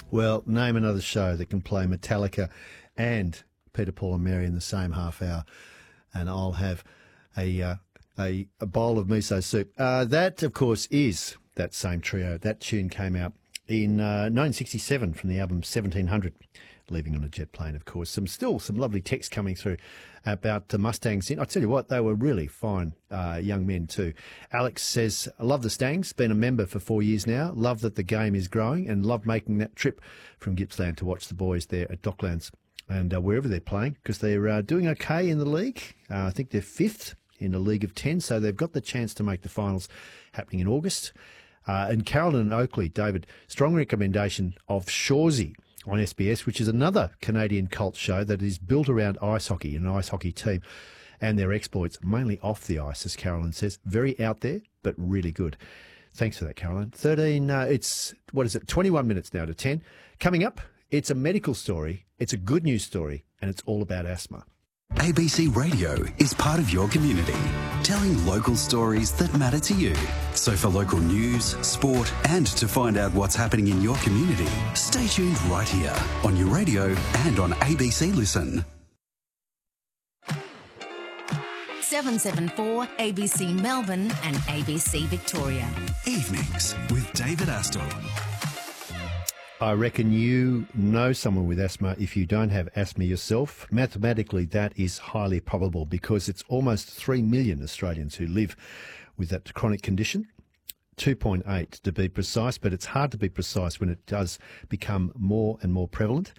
Well, name another show that can play Metallica and Peter, Paul and Mary in the same half hour, and I'll have a bowl of miso soup. That, of course, is that same trio. That tune came out in 1967 from the album 1700, Leaving on a Jet Plane, of course. Some lovely text coming through about the Mustangs. I tell you what, they were really fine young men too. Alex says, I love the Stangs, been a member for 4 years now, love that the game is growing and love making that trip from Gippsland to watch the boys there at Docklands and wherever they're playing, because they're doing okay in the league. I think they're fifth in a league of 10, so they've got the chance to make the finals happening in August. And Carolyn and Oakley, David, strong recommendation of Shoresy on SBS, which is another Canadian cult show that is built around ice hockey, an ice hockey team, and their exploits, mainly off the ice, as Carolyn says. Very out there, but really good. Thanks for that, Carolyn. 21 minutes now to 10. Coming up, it's a medical story, it's a good news story, and it's all about asthma. ABC Radio is part of your community, telling local stories that matter to you. So for local news, sport, and to find out what's happening in your community, stay tuned right here on your radio and on ABC Listen. 774 ABC Melbourne and ABC Victoria. Evenings with David Astle. I reckon you know someone with asthma if you don't have asthma yourself. Mathematically, that is highly probable because it's almost 3 million Australians who live with that chronic condition. 2.8 to be precise, but it's hard to be precise when it does become more and more prevalent.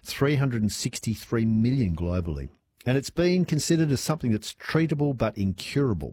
363 million globally. And it's being considered as something that's treatable but incurable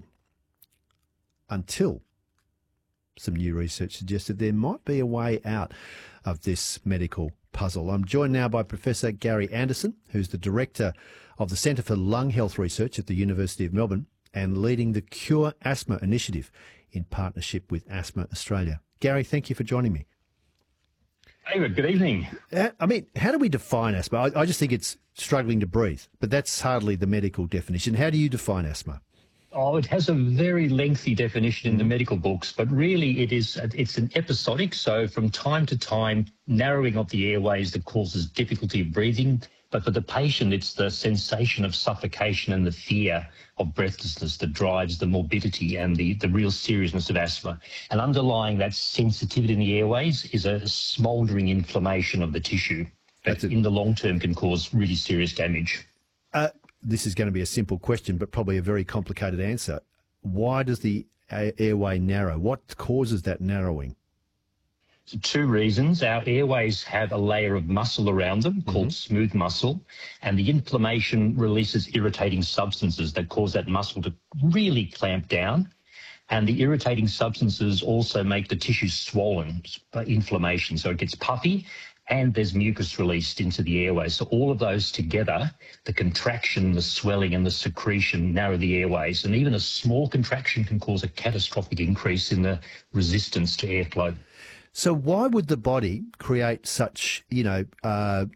until some new research suggested there might be a way out of this medical puzzle. I'm joined now by Professor Gary Anderson, who's the Director of the Centre for Lung Health Research at the University of Melbourne and leading the Cure Asthma Initiative in partnership with Asthma Australia. Gary, thank you for joining me. David, good evening. I mean, how do we define asthma? I just think it's struggling to breathe, but that's hardly the medical definition. How do you define asthma? Oh, it has a very lengthy definition in the medical books, but really it's an episodic, so from time to time, narrowing of the airways that causes difficulty of breathing. But for the patient, it's the sensation of suffocation and the fear of breathlessness that drives the morbidity and the real seriousness of asthma. And underlying that sensitivity in the airways is a smouldering inflammation of the tissue that in the long term can cause really serious damage. This is going to be a simple question, but probably a very complicated answer. Why does the airway narrow? What causes that narrowing? So 2 reasons. Our airways have a layer of muscle around them called smooth muscle, and the inflammation releases irritating substances that cause that muscle to really clamp down. And the irritating substances also make the tissue swollen by inflammation, so it gets puffy. And there's mucus released into the airways. So all of those together, the contraction, the swelling and the secretion narrow the airways. And even a small contraction can cause a catastrophic increase in the resistance to airflow. So why would the body create such, what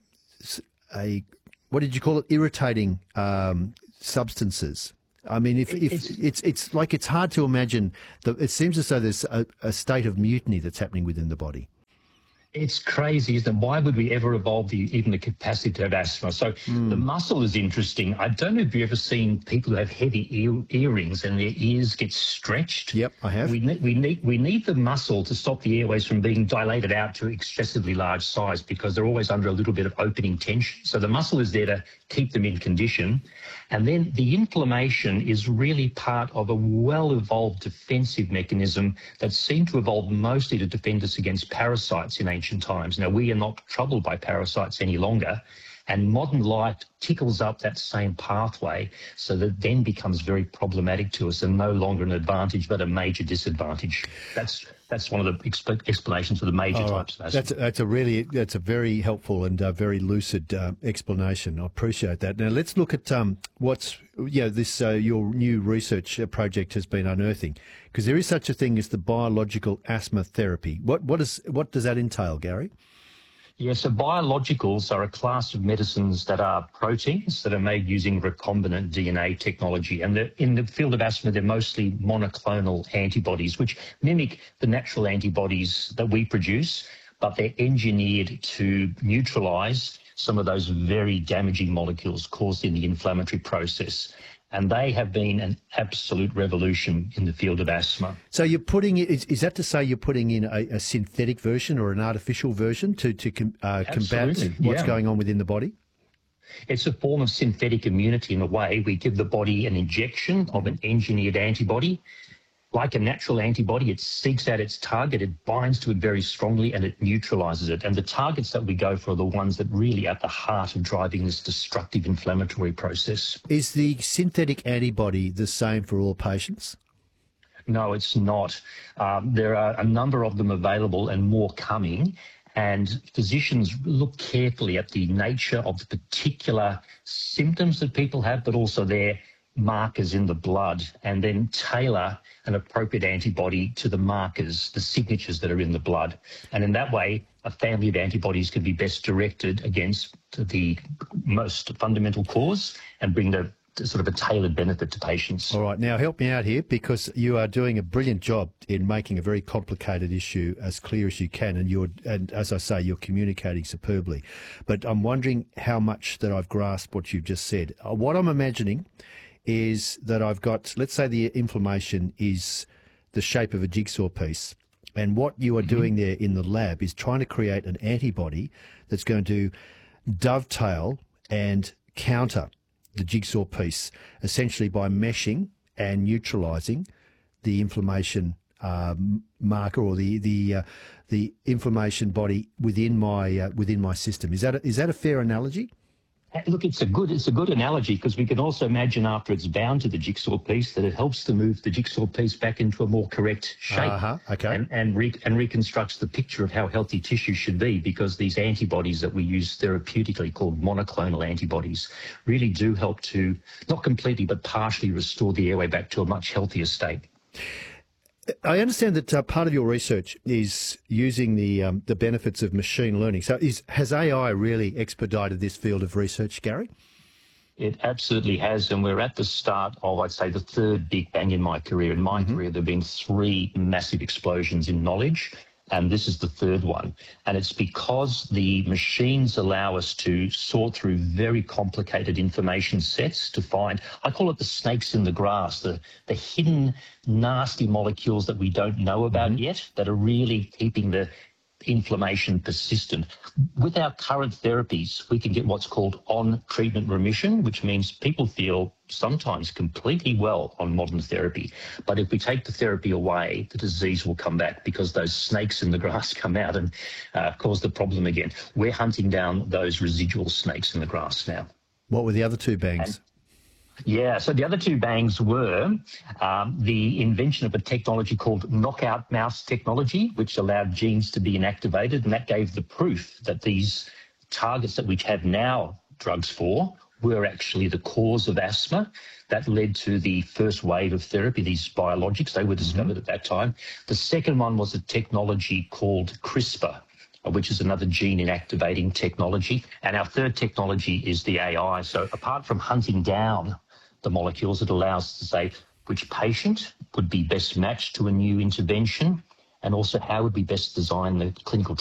did you call it, irritating substances? I mean, if it's like it's hard to imagine. It seems as though there's a state of mutiny that's happening within the body. It's crazy, isn't it? Why would we ever evolve even the capacity to have asthma? So the muscle is interesting. I don't know if you've ever seen people who have heavy earrings and their ears get stretched. Yep, I have. We need the muscle to stop the airways from being dilated out to excessively large size because they're always under a little bit of opening tension. So the muscle is there to keep them in condition. And then the inflammation is really part of a well-evolved defensive mechanism that seemed to evolve mostly to defend us against parasites in ancient times. Now, we are not troubled by parasites any longer, and modern life tickles up that same pathway, so that it then becomes very problematic to us and no longer an advantage but a major disadvantage. That's one of the explanations for the major types of asthma. That's a very helpful and very lucid explanation. I appreciate that. Now let's look at your new research project has been unearthing, because there is such a thing as the biological asthma therapy. What does that entail, Gary? Yeah, so biologicals are a class of medicines that are proteins that are made using recombinant DNA technology. And in the field of asthma, they're mostly monoclonal antibodies, which mimic the natural antibodies that we produce, but they're engineered to neutralise some of those very damaging molecules caused in the inflammatory process. And they have been an absolute revolution in the field of asthma. So you're putting is that to say you're putting in a synthetic version or an artificial version to combat what's going on within the body? It's a form of synthetic immunity in a way. We give the body an injection of an engineered antibody. Like a natural antibody, it seeks out its target, it binds to it very strongly, and it neutralises it. And the targets that we go for are the ones that really are at the heart of driving this destructive inflammatory process. Is the synthetic antibody the same for all patients? No, it's not. There are a number of them available and more coming. And physicians look carefully at the nature of the particular symptoms that people have, but also their markers in the blood, and then tailor an appropriate antibody to the markers, the signatures that are in the blood. And in that way, a family of antibodies can be best directed against the most fundamental cause and bring the sort of a tailored benefit to patients. All right, now help me out here, because you are doing a brilliant job in making a very complicated issue as clear as you can, and as I say, you're communicating superbly. But I'm wondering how much that I've grasped what you've just said. What I'm imagining is that I've got, let's say the inflammation is the shape of a jigsaw piece, and what you are doing there in the lab is trying to create an antibody that's going to dovetail and counter the jigsaw piece, essentially by meshing and neutralising the inflammation marker or the inflammation body within my system. Is that a fair analogy? Look, it's a good analogy, because we can also imagine after it's bound to the jigsaw piece that it helps to move the jigsaw piece back into a more correct shape, okay. and reconstructs the picture of how healthy tissue should be, because these antibodies that we use therapeutically, called monoclonal antibodies, really do help to, not completely, but partially restore the airway back to a much healthier state. I understand that part of your research is using the benefits of machine learning. So has AI really expedited this field of research, Gary? It absolutely has, and we're at the start of, I'd say, the third big bang in my career. In my career, there have been three massive explosions in knowledge, and this is the third one. And it's because the machines allow us to sort through very complicated information sets to find, I call it the snakes in the grass, the hidden nasty molecules that we don't know about yet, that are really keeping the inflammation persistent. With our current therapies, we can get what's called on-treatment remission, which means people feel sometimes completely well on modern therapy. But if we take the therapy away, the disease will come back, because those snakes in the grass come out and cause the problem again. We're hunting down those residual snakes in the grass now. What were the other two bangs? So the other two bangs were the invention of a technology called knockout mouse technology, which allowed genes to be inactivated, and that gave the proof that these targets that we have now drugs for were actually the cause of asthma. That led to the first wave of therapy, these biologics. They were discovered at that time. The second one was a technology called CRISPR, which is another gene inactivating technology. And our third technology is the AI. So apart from hunting down the molecules, it allows us to say which patient would be best matched to a new intervention, and also how would we best design the clinical